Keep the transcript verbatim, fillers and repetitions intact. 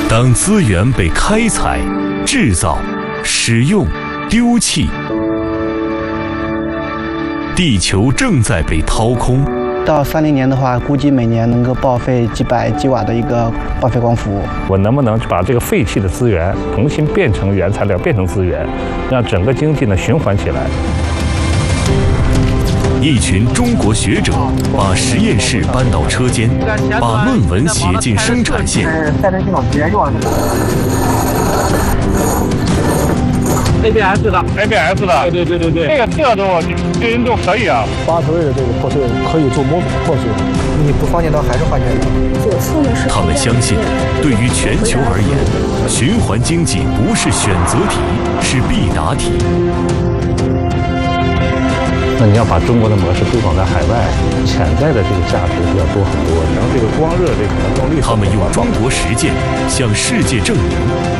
当资源被开采、制造、使用、丢弃，地球正在被掏空。 到三零年的话，估计每年能够报废几百吉瓦的一个报废光伏。 我能不能把这个废弃的资源重新变成原材料，变成资源，让整个经济呢循环起来？ 一群中国学者把实验室搬到车间，把论文写进生产线。 赛车系统直接用了。A B S 的 A B S 的， 对对对对对， 这个这个都对人都可以啊。 八头位的这个破碎可以做模组破碎， 你不放电到还是化学的。 左侧呢是。 他们相信，对于全球而言，循环经济不是选择题，是必答题。 那你要把中国的模式推广在海外，潜在的这个价值就要多很多。然后这个光热这个能动力， 他们用中国实践向世界证明。